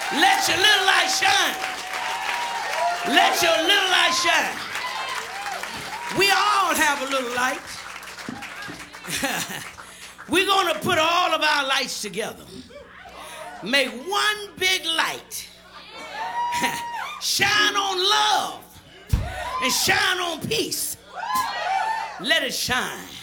Let your little light shine. Let your little light shine. We all have a little light. We're going to put all of our lights together. Make one big light. Shine on love and shine on peace. Let it shine.